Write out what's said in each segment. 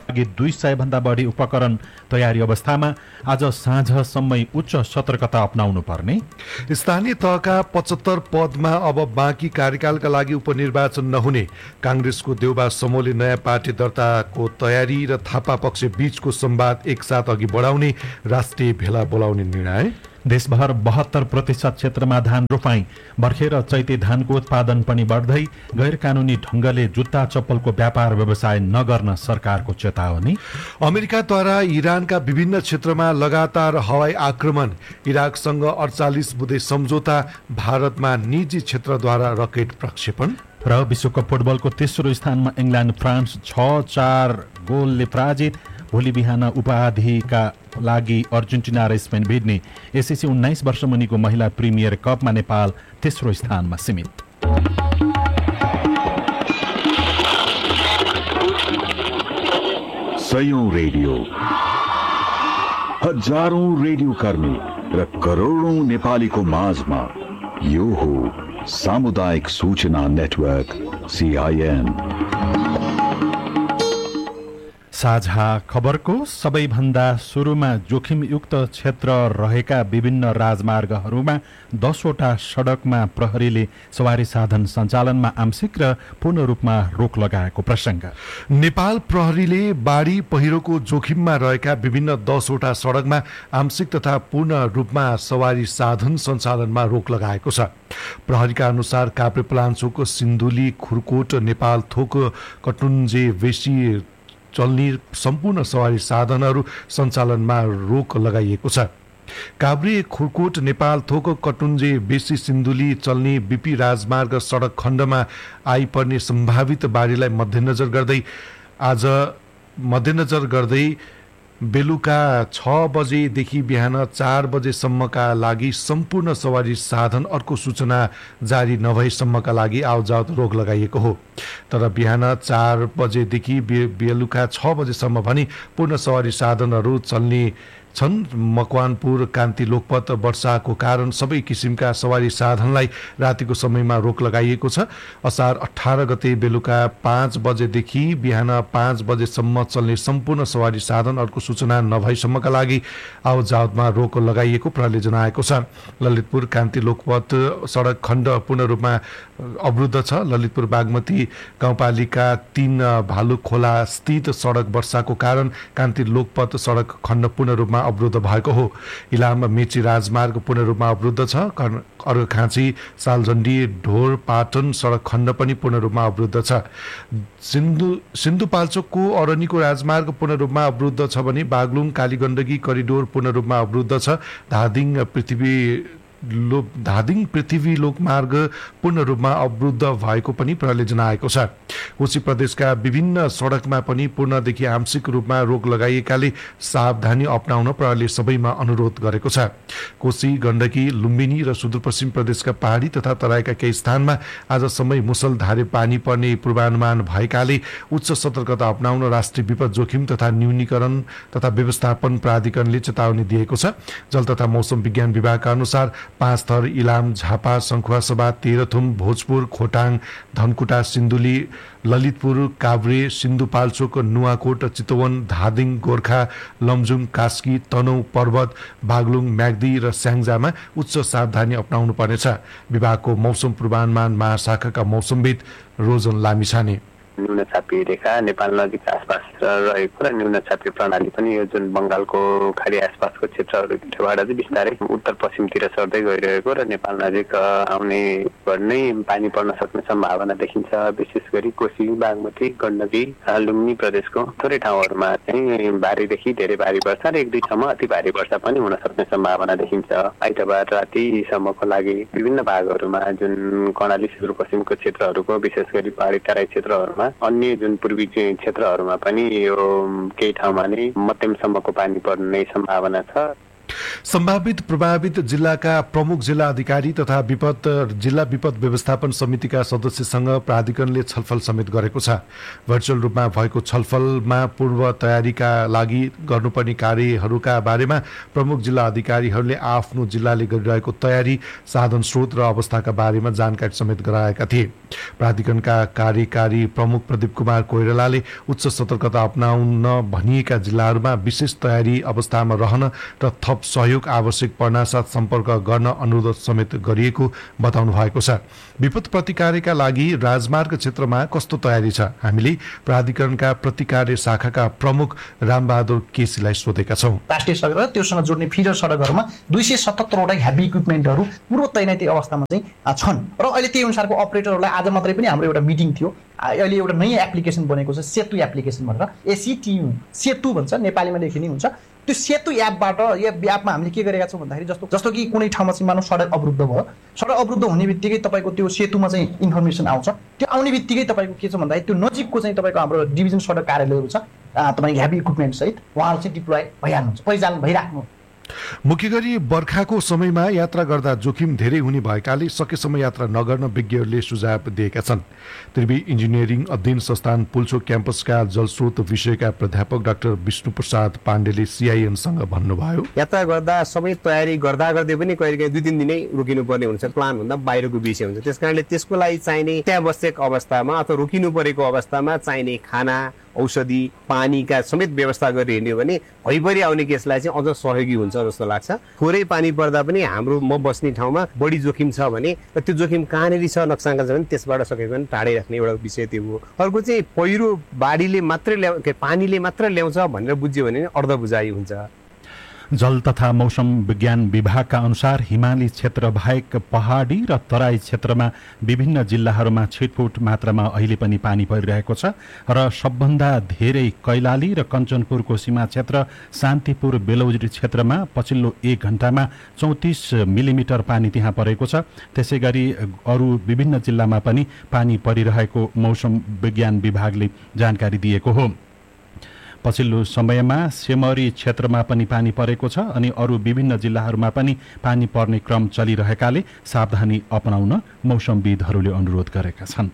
लागि 200 भन्दा बढी उपकरण तयारी अवस्थामा आज साँझसम्मै उच्च सतर्कता अपनाउनु पर्ने। स्थानीय तहका 75 पदमा अब बाँकी कार्यकालका लागि उपनिर्वाचन नहुने। कांग्रेसको देउबा समूहले नयाँ पार्टी दर्ताको तयारी र थापा पक्ष बीचको संवाद एकसाथ अघि बढाउने राष्ट्रिय भेला बोलाउने निर्णय। देशभर 72% क्षेत्रमा धान रोपाई, भर्खेर चैते धानको उत्पादन पनि बढ्दै, गैर कानूनी ढंगले जुत्ता चप्पलको व्यापार व्यवसाय नगर्न सरकारको चेतावनी। अमेरिकाद्वारा इरानका विभिन्न क्षेत्रमा लगातार हवाई आक्रमण, इराकसँग 48 बुँदे सम्झौता, भारतमा निजी क्षेत्रद्वारा रकेट प्रक्षेपण। र विश्वकप फुटबलको तेस्रो स्थानमा इङ्ल्यान्ड फ्रान्स 6-4 गोलले पराजित। भोलि बिहान उपाधिका लागि अर्जेन्टिना र स्पेन भिड्ने। एसएससी 19 वर्ष मुनिको महिला प्रिमियर कपमा नेपाल तेस्रो स्थानमा सीमित। सयौं रेडियो, हजारौं रेडियो कर्मी र करोडौं नेपालीको माझमा यो हो सामुदायिक सूचना नेटवर्क CIN। साझा खबरको सबैभन्दा सुरुमा जोखिमयुक्त क्षेत्र रहेका विभिन्न राजमार्गहरूमा 10 वटा सडकमा प्रहरीले सवारी साधन सञ्चालनमा आंशिक र पूर्ण रूपमा रोक लगाएको प्रसङ्ग। नेपाल प्रहरीले बाढी पहिरोको जोखिममा रहेका विभिन्न 10 वटा सडकमा आंशिक तथा पूर्ण रूपमा सवारी साधन सञ्चालनमा रोक लगाएको छ। प्रहरीका अनुसार काभ्रेपलाञ्चोकको सिन्धुली, खुरकोट, नेपाल थोक, कटुन्जे बेसी चल्ने सम्पूर्ण सवारी साधनहरू सञ्चालनमा रोक लगाइएको छ। काभ्रे, खुरकोट, नेपाल थोक, कटुन्जे बेसी सिन्धुली चल्ने बीपी राजमार्ग सडक खण्डमा आइपर्ने सम्भावित बाढीलाई मध्यनजर गर्दै बेलुका 6 बजेदेखि बिहान 4 बजेसम्मका लागि सम्पूर्ण सवारी साधन अर्को सूचना जारी नभएसम्मका लागि आवजावत रोक लगाइएको हो। तर बिहान 4 बजेदेखि बेलुका 6 बजेसम्म भने पूर्ण सवारी साधनहरू चल्ने छन्। मकवानपुर कान्ति लोकपथ वर्षाको कारण सबै किसिमका सवारी साधनलाई रातिको समयमा रोक लगाइएको छ। असार 18 गते बेलुका 5 बजेदेखि बिहान 5 बजेसम्म चल्ने सम्पूर्ण सवारी साधन अर्को सूचना नभएसम्मका लागि आवजावतमा रोक लगाइएको प्रहरीले जनाएको छ। ललितपुर कान्ति लोकपथ सडक खण्ड पूर्ण रूपमा अवरुद्ध छ। ललितपुर बागमती गाउँपालिका 3 भालुखोला स्थित सडक वर्षाको कारण कान्ति लोकपथ सडक खण्ड पूर्ण रूपमा अवरुद्ध भएको हो। इलाम मेची राजमार्ग पूर्ण रूपमा अवरुद्ध छ। अर्घाखाँची सालझण्डी ढोर पाटन सडक खण्ड पनि पूर्ण रूपमा अवरुद्ध छ। सिन्धुपाल्चोकको अरनीको राजमार्ग पूर्ण रूपमा अवरुद्ध छ भने बागलुङ कालीगण्डकी करिडोर पूर्ण रूपमा अवरुद्ध छ। धादिङ पृथ्वी लोकमार्ग पूर्ण रूपमा अवरुद्ध भएको पनि प्रहरीले जनाएको छ। कोशी प्रदेशका विभिन्न सडकमा पनि पूर्णदेखि आंशिक रूपमा रोक लगाइएकाले सावधानी अपनाउन प्रहरीले सबैमा अनुरोध गरेको छ। कोशी, गण्डकी, लुम्बिनी र सुदूरपश्चिम प्रदेशका पहाडी तथा तराईका केही स्थानमा आजसम्मै मुसलधारे पानी पर्ने पूर्वानुमान भएकाले उच्च सतर्कता अपनाउन राष्ट्रिय विपद जोखिम तथा न्यूनीकरण तथा व्यवस्थापन प्राधिकरणले चेतावनी दिएको छ। जल तथा मौसम विज्ञान विभागका अनुसार पाँचथर, इलाम, झापा, सङ्खुवासभा, तेह्रथुम, भोजपुर, खोटाङ, धनकुटा, सिन्धुली, ललितपुर, काभ्रे, सिन्धुपाल्चोक, नुवाकोट, चितवन, धादिङ, गोर्खा, लमजुङ, कास्की, तनहुँ, पर्वत, बागलुङ, म्याग्दी र स्याङ्जामा उच्च सावधानी अपनाउनु पर्नेछ। विभागको मौसम पूर्वानुमान महाशाखाका मौसमविद रोजन लामिछाने। न्यूनचापी रेखा नेपाल नजिक आसपास रहेको र न्यूनचापी प्रणाली पनि यो जुन बंगालको खाडी आसपासको क्षेत्रहरूबाट चाहिँ बिस्तारै उत्तर पश्चिमतिर सर्दै गइरहेको र नेपाल नजिक आउने नै पानी पर्न सक्ने सम्भावना देखिन्छ। विशेष गरी कोशी, बागमती, गण्डकी, लुम्बिनी प्रदेशको थोरै ठाउँहरूमा चाहिँ भारीदेखि धेरै भारी वर्षा र 1-2 ठाउँमा अति भारी वर्षा पनि हुन सक्ने सम्भावना देखिन्छ। आइतबार रातिसम्मको लागि विभिन्न भागहरूमा जुन कर्णाली सुदूरपश्चिमको क्षेत्रहरूको विशेष गरी पहाडी तराई क्षेत्रहरूमा, अन्य जुन पूर्वी क्षेत्रहरूमा पनि यो केही ठाउँमा नै मध्यमसम्मको पानी पर्ने सम्भावना छ। सम्भावित प्रभावित जिल्लाका प्रमुख जिल्ला अधिकारी तथा जिल्ला विपद व्यवस्थापन समितिका सदस्यसँग प्राधिकरणले छलफल समेत गरेको छ। भर्चुअल रूपमा भएको छलफलमा पूर्व तयारीका लागि गर्नुपर्ने कार्यहरूका बारेमा प्रमुख जिल्ला अधिकारीहरूले आफ्नो जिल्लाले गरिरहेको तयारी, साधन स्रोत र अवस्थाका बारेमा जानकारी समेत गराएका थिए। प्राधिकरणका कार्यकारी प्रमुख प्रदीप कुमार कोइरालाले उच्च सतर्कता अपनाउन भनिएका जिल्लाहरूमा विशेष तयारी अवस्थामा रहन र थप सहयोग आवश्यक पर्नासाथ सम्पर्क गर्न अनुरोध समेत गरिएको बताउनु भएको छ। विपद प्रतिकारका लागि राजमार्ग क्षेत्रमा कस्तो तयारी छ, हामीले प्राधिकरणका प्रतिकार्य शाखाका प्रमुख रामबहादुर केसीलाई सोधेका छौँ। राष्ट्रिय सडक र त्योसँग जोड्ने फिडर सडकहरूमा 277 वटा हेभी इक्विपमेन्टहरू पूर्व तैनाती अवस्थामा चाहिँ छन् र अहिले त्यही अनुसारको अपरेटरहरूलाई आज मात्रै पनि हाम्रो एउटा मिटिङ थियो। अहिले एउटा नयाँ एप्लिकेसन बनेको छ, सेतु एप्लिकेसन भनेर, एसिटियु सेतु भन्छ, नेपालीमा लेखिने हुन्छ। त्यो सेतु एपबाट, यो एपमा हामीले के गरेका छौँ भन्दाखेरि जस्तो कि कुनै ठाउँमा चाहिँ मानव सडक अवरुद्ध भयो, सडक अवरुद्ध हुने बित्तिकै तपाईँको त्यो सेतुमा चाहिँ इन्फर्मेसन आउँछ। त्यो आउने बित्तिकै तपाईँको के छ भन्दाखेरि त्यो नजिकको चाहिँ तपाईँको हाम्रो डिभिजन सडक कार्यालयहरू छ, तपाईँको हेभी इक्विपमेन्ट सहित उहाँहरू चाहिँ डिप्लोय भइहाल्नुहुन्छ, परिचालन भइराख्नु। मुख्य गरी बर्खाको समयमा यात्रा गर्दा जोखिम धेरै हुने भएकाले सकेसम्म यात्रा नगर्न विज्ञहरूले सुझाव दिएका छन्। त्रिवी इन्जिनियरिङ अध्ययन संस्थान पुल्चोक क्याम्पसका जलस्रोत विषयका प्राध्यापक डाक्टर विष्णु प्रसाद पाण्डेले सिआइएनसँग भन्नुभयो, यात्रा गर्दा सबै तयारी गर्दा गर्दै पनि कहिलेकाहीँ 2-3 दिनै रोकिनु पर्ने हुन्छ, प्लान भन्दा बाहिरको विषय हुन्छ। त्यसकारणले त्यसको लागि चाहिने अत्यावश्यक अवस्थामा अथवा रोकिनु परेको अवस्थामा चाहिने खाना, औषधि, पानीका समेत व्यवस्था गरेर हिँड्यो भने भइपरि आउने केसलाई चाहिँ अझ सहयोगी हुन्छ जस्तो लाग्छ। थोरै पानी पर्दा पनि हाम्रो म बस्ने ठाउँमा बढी जोखिम छ भने र त्यो जोखिम कहाँनिर छ नक्साङ्का छ भने त्यसबाट सकेको पनि टाढै राख्ने एउटा विषय त्यो हो। अर्को चाहिँ पहिरो बाढीले मात्रै पानीले मात्र ल्याउँछ भनेर बुझ्यो भने अर्ध बुझाइ हुन्छ। जल तथा मौसम विज्ञान विभागका अनुसार हिमाली क्षेत्र बाहेक पहाडी र तराई क्षेत्रमा विभिन्न जिल्लाहरूमा छिटपुट मात्रामा अहिले पनि पानी परिरहेको छ र सबभन्दा धेरै कैलाली र कञ्चनपुरको सीमा क्षेत्र शान्तिपुर बेलौजी क्षेत्रमा पछिल्लो 1 घण्टामा 34 मिलिमिटर पानी त्यहाँ परेको छ। त्यसैगरी अरू विभिन्न जिल्लामा पनि पानी परिरहेको मौसम विज्ञान विभागले जानकारी दिएको हो। पछिल्लो समयमा सेमरी क्षेत्रमा पनि पानी परेको छ अनि अरू विभिन्न जिल्लाहरूमा पनि पानी पर्ने क्रम चलिरहेकाले सावधानी अपनाउन मौसमविदहरूले अनुरोध गरेका छन्।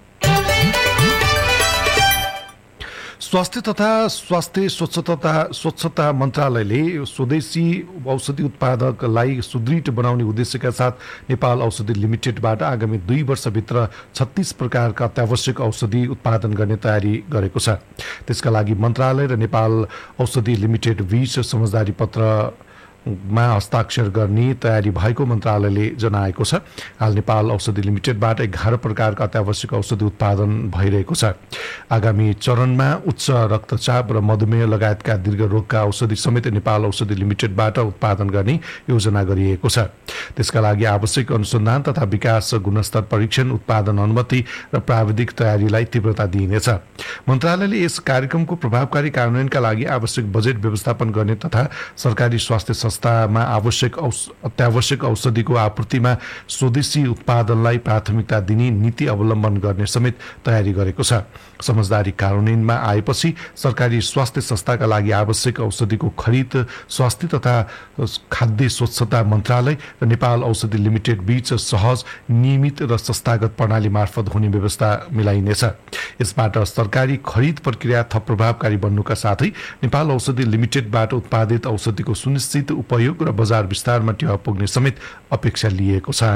स्वास्थ्य तथा स्वच्छता मन्त्रालयले स्वदेशी औषधि उत्पादकलाई सुदृढ बनाउने उद्देश्यका साथ नेपाल औषधि लिमिटेडबाट आगामी 2 वर्षभित्र 36 प्रकारका अत्यावश्यक औषधि उत्पादन गर्ने तयारी गरेको छ। त्यसका लागि मन्त्रालय र नेपाल औषधि लिमिटेड बीच समझदारी पत्रमा हस्ताक्षर गर्ने तयारी भएको मन्त्रालयले जनाएको छ। हाल नेपाल औषधि लिमिटेडबाट 11 प्रकारका अत्यावश्यक औषधि उत्पादन भइरहेको छ। आगामी चरणमा उच्च रक्तचाप र मधुमेह लगायतका दीर्घ रोगका औषधि समेत नेपाल औषधि लिमिटेडबाट उत्पादन गर्ने योजना गरिएको छ। त्यसका लागि आवश्यक अनुसन्धान तथा विकास, गुणस्तर परीक्षण, उत्पादन अनुमति र प्राविधिक तयारीलाई तीव्रता दिइनेछ। मन्त्रालयले यस कार्यक्रमको प्रभावकारी कार्यान्वयनका लागि आवश्यक बजेट व्यवस्थापन गर्ने तथा सरकारी स्वास्थ्य संस्थामा अत्यावश्यक औषधिको आपूर्तिमा स्वदेशी उत्पादनलाई प्राथमिकता दिने नीति अवलम्बन गर्ने समेत तयारी गरेको छ। समझदारी कार्यान्वयनमा आएपछि सरकारी स्वास्थ्य संस्थाका लागि आवश्यक औषधिको खरिद स्वास्थ्य तथा खाद्य स्वच्छता मन्त्रालय र नेपाल औषधि लिमिटेड बीच सहज, नियमित र संस्थागत प्रणाली मार्फत हुने व्यवस्था मिलाइनेछ। यसबाट सरकारी खरिद प्रक्रिया थप प्रभावकारी बन्नुका साथै नेपाल औषधि लिमिटेडबाट उत्पादित औषधिको सुनिश्चित उपयोग र बजार विस्तारमा टेवा पुग्ने समेत अपेक्षा लिएको छ।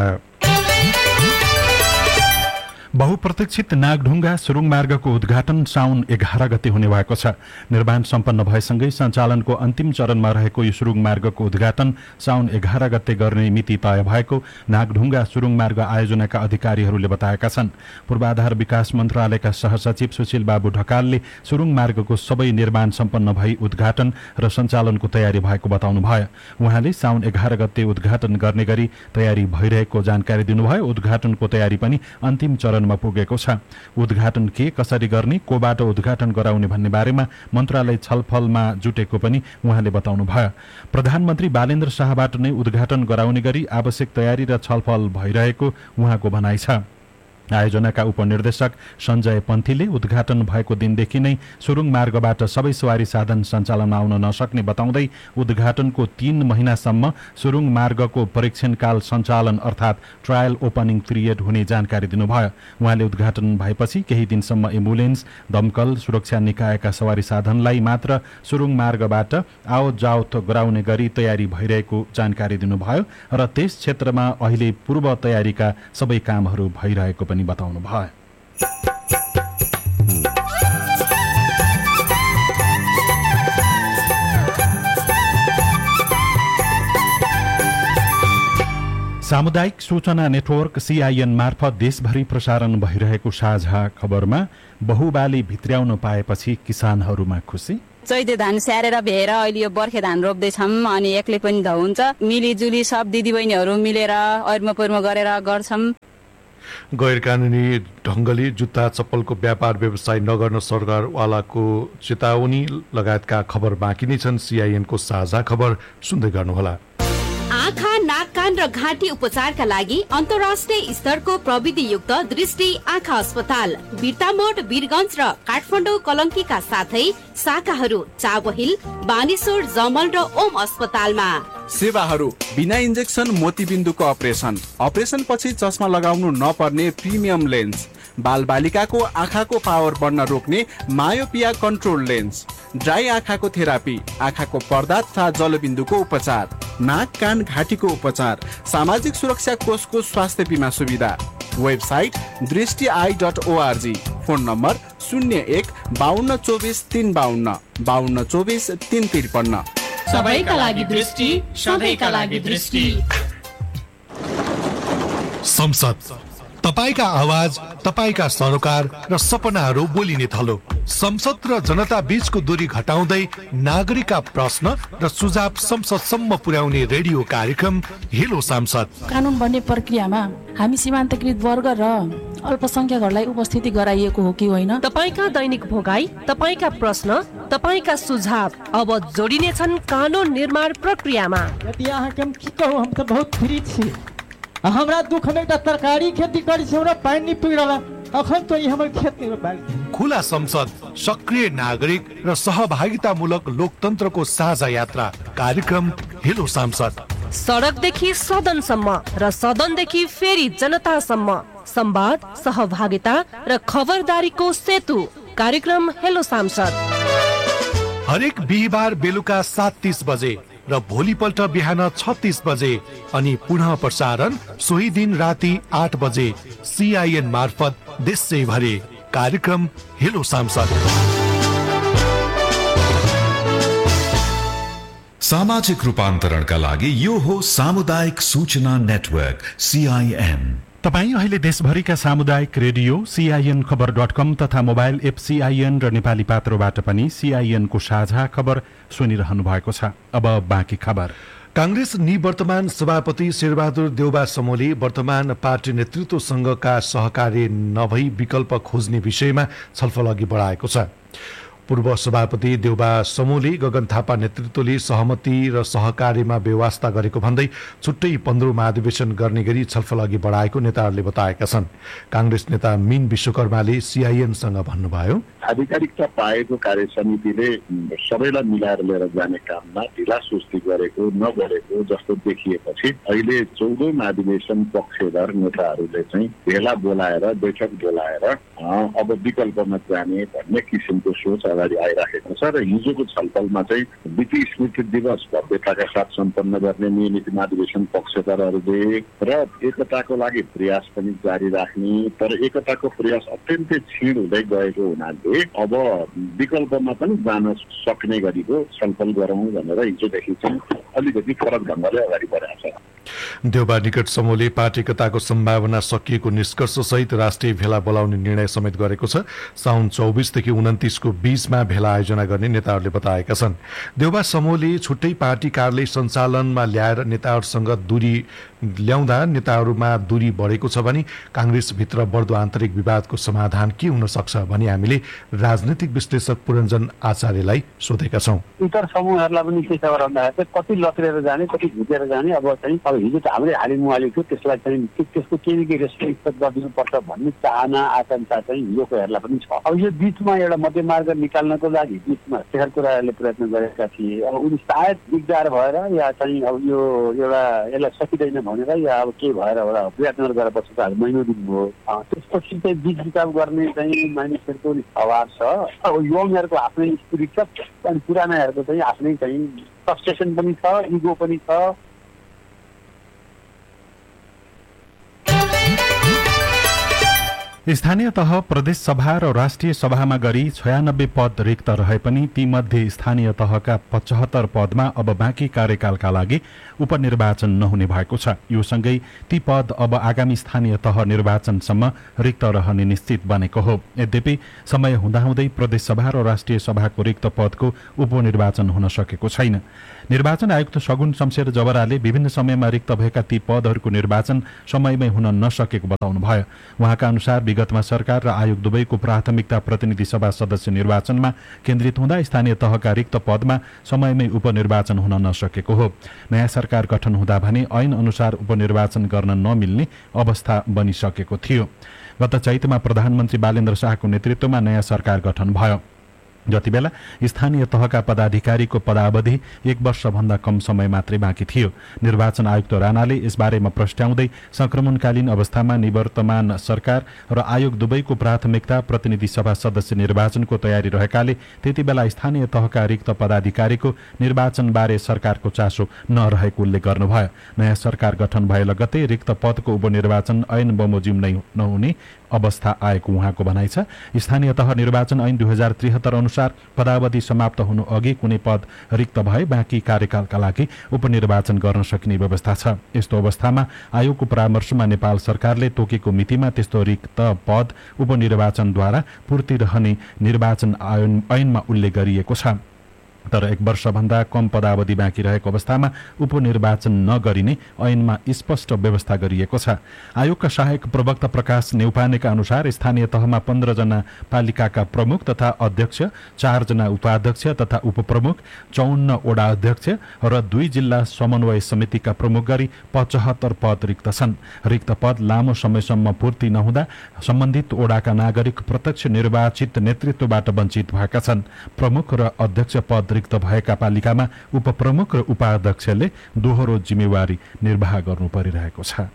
बहुप्रतीक्षित नागढुङ्गा सुरुङ मार्गको उद्घाटन साउन 11 गते हुने भएको छ। निर्माण सम्पन्न भएसँगै सञ्चालनको अन्तिम चरणमा रहेको यो सुरुङ मार्गको उद्घाटन साउन 11 गते गर्ने मिति तय भएको नागढुङ्गा सुरुङ मार्ग आयोजनाका अधिकारीहरूले बताएका छन्। पूर्वाधार विकास मन्त्रालयका सहसचिव सुशील बाबु ढकालले सुरुङ मार्गको सबै निर्माण सम्पन्न भई उद्घाटन र सञ्चालनको तयारी भएको बताउनुभयो। उहाँले साउन 11 गते उद्घाटन गर्ने गरी तयारी भइरहेको जानकारी दिनुभयो। उद्घाटनको तयारी पनि अन्तिम चरणमा पुगेको छ। उद्घाटन के कसरी गर्ने, कोबाट उद्घाटन गराउने भन्ने बारेमा मन्त्रालय छलफलमा जुटेको पनि उहाँले बताउनुभयो। प्रधानमन्त्री बालेन्द्र शाहबाट नै उद्घाटन गराउने गरी आवश्यक तयारी र छलफल भइरहेको उहाँको भनाइ छ। आयोजनाका उपनिर्देशक सञ्जय पन्थीले उद्घाटन भएको दिनदेखि नै सुरुङ मार्गबाट सबै सवारी साधन सञ्चालनमा आउन नसक्ने बताउँदै उद्घाटनको 3 महिनासम्म सुरुङ मार्गको परीक्षणकाल सञ्चालन अर्थात् ट्रायल ओपनिङ पिरियड हुने जानकारी दिनुभयो। उहाँले उद्घाटन भएपछि केही दिनसम्म एम्बुलेन्स, दमकल, सुरक्षा निकायका सवारी साधनलाई मात्र सुरुङ मार्गबाट आवत जावत गराउने गरी तयारी भइरहेको जानकारी दिनुभयो र त्यस क्षेत्रमा अहिले पूर्व तयारीका सबै कामहरू भइरहेको पनि बताउनु भयो। सामुदायिक सूचना नेटवर्क CIN मार्फत देशभरि प्रसारण भइरहेको साझा खबरमा बहुबाली भित्र्याउन पाएपछि किसानहरूमा खुसी। चैते धान स्याहारेर भ्याएर अहिले यो बर्खे धान रोप्दैछौँ अनि एक्लै पनि त हुन्छ, मिलिजुली सब दिदीबहिनीहरू मिलेर ऐर्मपर्म गरेर गर्छौँ। गैर कानुनी ढङ्गले जुत्ता चप्पलको व्यापार व्यवसाय नगर्न सरकारवालाको चेतावनी लगायतका खबर बाँकी नै छन्। CIN को साझा खबर सुन्दै गर्नुहोला। आँखा, नाक, कान र घाँटी उपचारका लागि अन्तर्राष्ट्रिय स्तरको प्रविधियुक्त दृष्टि आँखा अस्पताल बिर्तामोड, वीरगञ्ज र काठमाडौँ कलङ्कीका साथै शाखाहरू चाबहिल, बानेश्वर, जमल र ओम अस्पतालमा। सेवाहरू बिना इन्जेक्सन मोतीबिन्दुको अपरेसन पछि चस्मा लगाउनु नपर्ने प्रिमियम लेन्स, बालबालिकाको आँखाको पावर बढ्न रोक्ने मायोपिया कन्ट्रोल लेन्स, ड्राई आँखाको थेरापी, आँखाको पर्दा तथा जलबिन्दुको उपचार, नाक, कान, घाँटीको उपचार, सामाजिक सुरक्षा कोषको स्वास्थ्य बिमा सुविधा। Website दृष्टि.org, phone number 01 52 24 352 52 24 353। सबैका लागि दृष्टि, सधैँका लागि दृष्टि। संसद, तपाईका आवाज, तपाईका सरोकार र सपनाहरू बोलिने थलो। संसद र जनता बीचको दूरी घटाउँदै नागरिकका प्रश्न र सुझाव संसदसम्म पुर्याउने रेडियो कार्यक्रम हेलो सांसद। कानुन बन्ने प्रक्रियामा हामी सीमान्तकृत वर्ग र अल्पसंख्यकहरूलाई उपस्थिति गराइएको हो कि होइन? तपाईका दैनिक भोगाई, तपाईका प्रश्न, तपाईका सुझाव अब जोडिने छन् कानुन निर्माण प्रक्रियामा। यदि अहाँ के कहू, हम त बहुत फ्री छी। हमरा दुख में एकटा तरकारी खेती करी छै, हमरा पानी नहीं पी रहा, अखन तो ये हमर खेत में बाल। खुला संसद, सक्रिय नागरिक र सहभागितामूलक लोकतन्त्रको साझा यात्रा कार्यक्रम हेलो सांसद। सडकदेखि सदनसम्म र सदनदेखि फेरि जनतासम्म संवाद, सहभागिता र खबरदारीको सेतु कार्यक्रम हेलो सांसद। हरेक बिहिबार बेलुका 7:30 बजे र भोलिपल्ट बिहान 6:30 बजे अनि पुनः प्रसारण सोही दिन राति 8 बजे CIN मार्फत देशैभरि कार्यक्रम हेलो सांसद। सामाजिक रूपान्तरणका लागि यो हो सामुदायिक सूचना नेटवर्क CIN। तपाईँ अहिले देशभरिका सामुदायिक रेडियो CINखबर.com तथा मोबाइल एप CIN र नेपाली पात्रोबाट पनि CIN को साझा खबर सुनिरहनु भएको छ। अब बाँकी खबर। कांग्रेस निवर्तमान सभापति शेरबहादुर देउबा समोली वर्तमान पार्टी नेतृत्वसँगका सहकारी नभई विकल्प खोज्ने विषयमा छलफल अघि बढाएको छ। पूर्व सभापति देउबा समोली गगन थापा नेतृत्वले सहमति र सहकारीमा व्यवस्था गरेको भन्दै छुट्टै 15 महाधिवेशन गर्ने गरी छलफल अघि बढाएको नेताहरूले बताएका छन्। कांग्रेस नेता मीन विश्वकर्माले CINसँग भन्नुभयो, आधिकारिकता पाएको कार्य समितिले सबैलाई मिलाएर लिएर जाने काममा ढिला सुस्ती गरेको नगरेको जस्तो देखिएपछि अहिले 14 महाधिवेशन पक्षधर नेताहरूले चाहिँ भेला बोलाएर बैठक बोलाएर अब विकल्पमा जाने भन्ने किसिमको सोच अगाडि आइराखेको छ र हिजोको छलफलमा चाहिँ विधि स्मृति दिवस भव्यताका साथ सम्पन्न गर्ने नियमित महाधिवेशन पक्षधरहरूले र एकताको लागि प्रयास पनि जारी राख्ने, तर एकताको प्रयास अत्यन्तै क्षीण हुँदै गएको हुनाले अब विकल्पमा पनि जान सक्ने गरीको छलफल गरौँ भनेर हिजोदेखि चाहिँ अलिकति फरक ढङ्गले अगाडि बढाएको छ। देउबा निकट समूहले पार्टी एकताको सम्भावना सकिएको निष्कर्ष सहित राष्ट्रिय भेला बोलाउने निर्णय समेत गरेको छ। साउन 24 देखि 29 को बीचमा भेला आयोजना गर्ने नेताहरूले बताएका छन्। देउबा समूहले छुट्टै पार्टी कार्यालय सञ्चालनमा ल्याएर नेताहरूसँग दूरी ल्याउँदा नेताहरूमा दूरी बढेको छ भने कांग्रेसभित्र बढ्दो आन्तरिक विवादको समाधान के हुन सक्छ भनी हामीले राजनीतिक विश्लेषक पुरञ्जन आचार्यलाई सोधेका छौं। इतर समूहहरूलाई पनि के छ भन्दाखेरि कति लत्रेर जाने, कति झुकेर जाने अब चाहिँ हिजो त हाम्रै हालिम उहाँले थियो त्यसलाई चाहिँ त्यसको केही न केही रेस्ट्रिक्ट गरिदिनुपर्छ भन्ने चाहना आकांक्षा चाहिँ हिजोकोहरूलाई पनि छ। अब यो बिचमा एउटा मध्यमार्ग निकाल्नको लागि बिचमा शेखर कोइरालाले प्रयत्न गरेका थिए। अब उनी सायद दिगदार भएर या चाहिँ अब यो एउटा यसलाई सकिँदैन भनेर या अब के भएर होला प्रयत्न गरेर बसेको महिनौ दिन भयो। त्यसपछि चाहिँ बिच बिचार गर्ने चाहिँ मानिसहरूको अभाव छ। अब युवाहरूको आफ्नै स्पिरिट छ अनि पुरानाहरूको चाहिँ आफ्नै चाहिँ फ्रस्ट्रेसन पनि छ, इगो पनि छ। स्थानीय तह प्रदेश सभा र राष्ट्रिय सभामा गरी 96 पद रिक्त रहे पनि तीमध्ये स्थानीय तहका 75 पदमा अब बाँकी कार्यकालका लागि उपनिर्वाचन नहुने भएको छ। यो सँगै ती पद अब आगामी स्थानीय तह निर्वाचनसम्म रिक्त रहने निश्चित बनेको हो। यद्यपि समय हुँदाहुँदै प्रदेश सभा र राष्ट्रिय सभाको रिक्त पदको उपनिर्वाचन हुन सकेको छैन। निर्वाचन आयुक्त सगुन शमशेर जबराले विभिन्न समयमा रिक्त भएका ती पदहरूको निर्वाचन समयमै हुन नसकेको बताउनुभयो। उहाँका अनुसार विगतमा सरकार र आयोग दुवैको प्राथमिकता प्रतिनिधि सभा सदस्य निर्वाचनमा केन्द्रित हुँदा स्थानीय तहका रिक्त पदमा समयमै उपनिर्वाचन हुन नसकेको हो। नयाँ सरकार गठन हुँदा भने ऐन अनुसार उपनिर्वाचन गर्न नमिल्ने अवस्था बनिसकेको थियो। गत चैतमा प्रधानमन्त्री बालेन्द्र शाहको नेतृत्वमा नयाँ सरकार गठन भयो। जति बेला स्थानीय तहका पदाधिकारीको पदावधि 1 वर्षभन्दा कम समय मात्रै बाँकी थियो। निर्वाचन आयुक्त राणाले यसबारेमा प्रस्ट्याउँदै संक्रमणकालीन अवस्थामा निवर्तमान सरकार र आयोग दुवैको प्राथमिकता प्रतिनिधि सभा सदस्य निर्वाचनको तयारी रहेकाले त्यति बेला स्थानीय तहका रिक्त पदाधिकारीको निर्वाचनबारे सरकारको चासो नरहेको उल्लेख गर्नुभयो। नयाँ सरकार गठन भए लगतै रिक्त पदको उपनिर्वाचन ऐन बमोजिम नै नहुने अवस्था आएको उहाँको भनाइ छ। स्थानीय तह निर्वाचन ऐन 2073 अनुसार पदावधि समाप्त हुनु अघि कुनै पद रिक्त भए बाँकी कार्यकालका लागि उपनिर्वाचन गर्न सकिने व्यवस्था छ। यस्तो अवस्थामा आयोगको परामर्शमा नेपाल सरकारले तोकेको मितिमा त्यस्तो रिक्त पद उपनिर्वाचनद्वारा पूर्ति रहने निर्वाचन ऐनमा उल्लेख गरिएको छ। तर 1 वर्षभन्दा कम पदावधि बाँकी रहेको अवस्थामा उपनिर्वाचन नगरिने ऐनमा स्पष्ट व्यवस्था गरिएको छ। आयोगका सहायक प्रवक्ता प्रकाश नेउपानेका अनुसार स्थानीय तहमा 15 जना पालिकाका प्रमुख तथा अध्यक्ष, 4 जना उपाध्यक्ष तथा उपप्रमुख, 54 वडा अध्यक्ष र 2 जिल्ला समन्वय समितिका प्रमुख गरी 75 पद रिक्त छन्। रिक्त पद लामो समयसम्म पूर्ति नहुँदा सम्बन्धित वडाका नागरिक प्रत्यक्ष निर्वाचित नेतृत्वबाट वञ्चित भएका छन्। प्रमुख र अध्यक्ष पद रिक्त भएका पालिकामा उपप्रमुख र उपाध्यक्षले दोहोरो जिम्मेवारी निर्वाह गर्नु परिरहेको छ।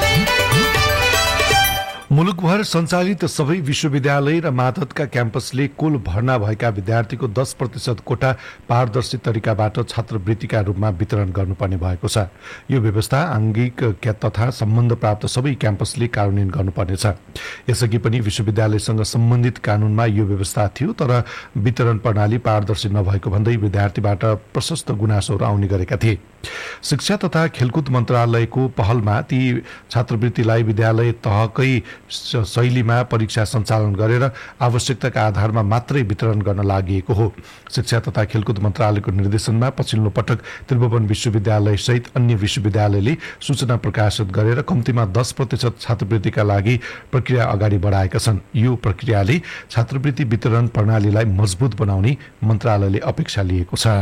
मुलुकभर सञ्चालित सबै विश्वविद्यालय र मातहतका क्याम्पसले कुल भर्ना भएका विद्यार्थीको 10% कोटा पारदर्शी तरिकाबाट छात्रवृत्तिका रूपमा वितरण गर्नुपर्ने भएको छ। यो व्यवस्था आङ्गिक तथा सम्बन्ध प्राप्त सबै क्याम्पसले कार्यान्वयन गर्नुपर्नेछ। यसअघि पनि विश्वविद्यालयसँग सम्बन्धित कानूनमा यो व्यवस्था थियो, तर वितरण प्रणाली पारदर्शी नभएको भन्दै विद्यार्थीबाट प्रशस्त गुनासोहरू आउने गरेका थिए। शिक्षा तथा खेलकुद मन्त्रालयको पहलमा ती छात्रवृत्तिलाई विद्यालय तहकै शैलीमा परीक्षा सञ्चालन गरेर आवश्यकताका आधारमा मात्रै वितरण गर्न लागि हो। शिक्षा तथा खेलकुद मन्त्रालयको निर्देशनमा पछिल्लो पटक त्रिभुवन विश्वविद्यालय सहित अन्य विश्वविद्यालयले सूचना प्रकाशित गरेर कम्तीमा 10% छात्रवृत्तिका लागि प्रक्रिया अगाडि बढाएका छन्। यो प्रक्रियाले छात्रवृत्ति वितरण प्रणालीलाई मजबुत बनाउने मन्त्रालयले अपेक्षा लिएको छ।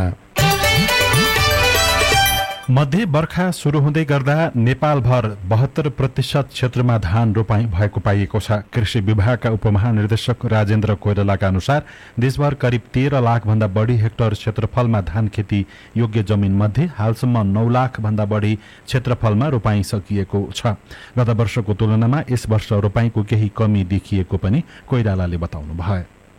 मध्य बर्खा सुरु हुँदै गर्दा नेपालभर 72% क्षेत्रमा धान रोपाई भएको पाइएको छ। कृषि विभागका उपमहानिर्देशक राजेन्द्र कोइरालाका अनुसार देशभर करिब 13 लाख भन्दा बढी हेक्टर क्षेत्रफलमा धान खेती योग्य जमिन मध्ये हालसम्म 9 लाख भन्दा बढी क्षेत्रफलमा रोपाई सकिएको छ। गत वर्षको तुलनामा यस वर्ष रोपाईको केही कमी देखिएको पनि कोइरालाले बताउनुभयो।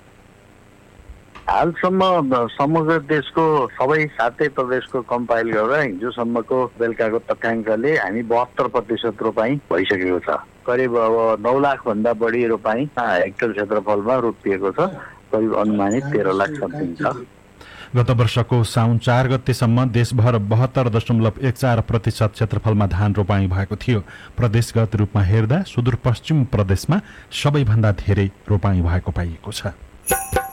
हालसम्म समग्र देशको सबै 7 प्रदेशको कम्पाइल गरेर हिजोसम्मको बेलुकाको तथ्याङ्कले हामी 72% रोपाई भइसकेको छ। करिब अब 9 लाख भन्दा बढी रोपाई हेक्टर क्षेत्रफलमा रोपिएको छ। करिब अनुमानित 13 लाख समथिङ छ। गत वर्षको साउन 4 गतेसम्म देशभर 72.14% क्षेत्रफलमा धान रोपाई भएको थियो। प्रदेशगत रूपमा हेर्दा सुदूरपश्चिम प्रदेशमा सबैभन्दा धेरै रोपाई भएको पाइएको छ।